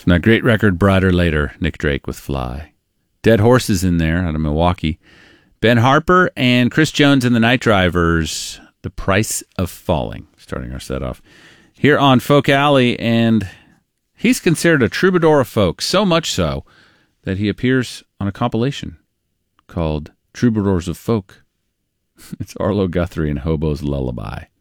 From that great record, Brighter Later, Nick Drake with Fly. Dead Horses in there out of Milwaukee. Ben Harper and Chris Jones and the Night Drivers, The Price of Falling, starting our set off here on Folk Alley. And he's considered a troubadour of folk, so much so that he appears on a compilation called Troubadours of Folk. It's Arlo Guthrie and Hobo's Lullaby.